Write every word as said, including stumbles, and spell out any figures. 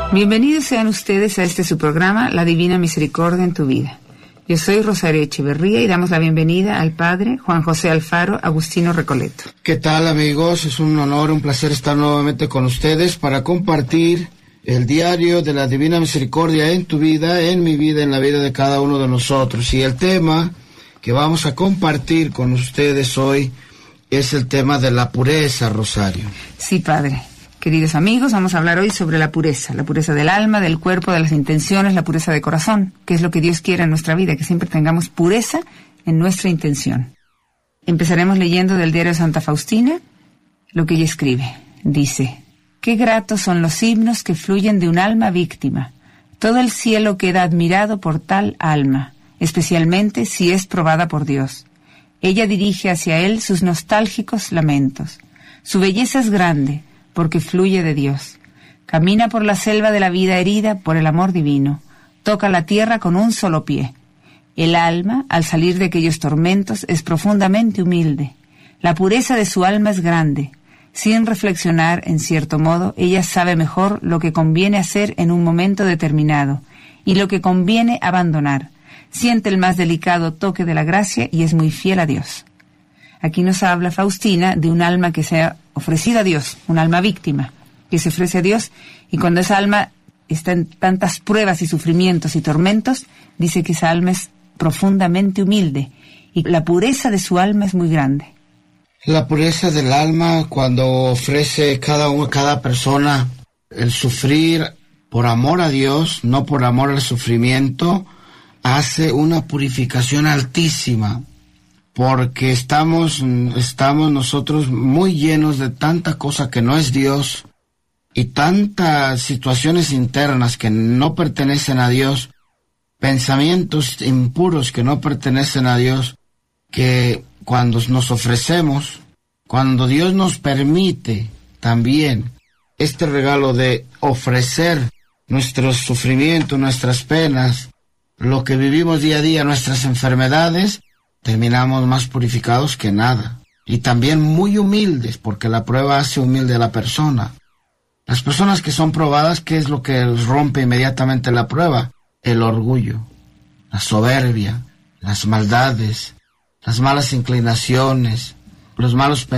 Bienvenidos sean ustedes a este su programa, La Divina Misericordia en tu Vida. Yo soy Rosario Echeverría y damos la bienvenida al Padre Juan José Alfaro Agustino Recoleto. ¿Qué tal, amigos? Es un honor, un placer estar nuevamente con ustedes para compartir el diario de la Divina Misericordia en tu vida, en mi vida, en la vida de cada uno de nosotros. Y el tema que vamos a compartir con ustedes hoy es el tema de la pureza, Rosario. Sí, Padre. Queridos amigos, vamos a hablar hoy sobre la pureza, la pureza del alma, del cuerpo, de las intenciones, la pureza de corazón, que es lo que Dios quiere en nuestra vida, que siempre tengamos pureza en nuestra intención. Empezaremos leyendo del diario de Santa Faustina lo que ella escribe. Dice: «Qué gratos son los himnos que fluyen de un alma víctima. Todo el cielo queda admirado por tal alma, especialmente si es probada por Dios. Ella dirige hacia él sus nostálgicos lamentos. Su belleza es grande, porque fluye de Dios. Camina por la selva de la vida herida por el amor divino. Toca la tierra con un solo pie. El alma, al salir de aquellos tormentos, es profundamente humilde. La pureza de su alma es grande. Sin reflexionar, en cierto modo, ella sabe mejor lo que conviene hacer en un momento determinado y lo que conviene abandonar. Siente el más delicado toque de la gracia y es muy fiel a Dios». Aquí nos habla Faustina de un alma que se ha ofrecido a Dios, un alma víctima, que se ofrece a Dios, y cuando esa alma está en tantas pruebas y sufrimientos y tormentos, dice que esa alma es profundamente humilde, y la pureza de su alma es muy grande. La pureza del alma, cuando ofrece cada uno, cada persona el sufrir por amor a Dios, no por amor al sufrimiento, hace una purificación altísima. Porque estamos, estamos nosotros muy llenos de tanta cosa que no es Dios y tantas situaciones internas que no pertenecen a Dios, pensamientos impuros que no pertenecen a Dios, que cuando nos ofrecemos, cuando Dios nos permite también este regalo de ofrecer nuestros sufrimientos, nuestras penas, lo que vivimos día a día, nuestras enfermedades, terminamos más purificados que nada. Y también muy humildes, porque la prueba hace humilde a la persona. Las personas que son probadas, ¿qué es lo que rompe inmediatamente la prueba? El orgullo, la soberbia, las maldades, las malas inclinaciones, los malos pensamientos.